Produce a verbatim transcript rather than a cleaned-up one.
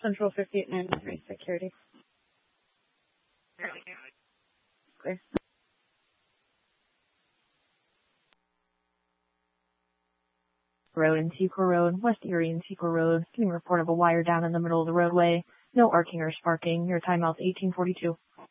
Central fifty-eight ninety-three security. Clear. Road and Secor Road, West Erie and Secor Road. Getting a report of a wire down in the middle of the roadway. No arcing or sparking. Your timeout's eighteen forty-two.